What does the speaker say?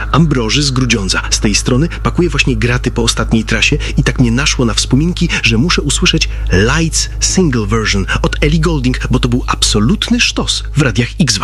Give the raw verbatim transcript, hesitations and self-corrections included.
Ambroży z Grudziądza. Z tej strony pakuję właśnie graty po ostatniej trasie i tak mnie naszło na wspominki, że muszę usłyszeć Lights Single Version od Ellie Goulding, bo to był absolutny sztos w radiach X dwa.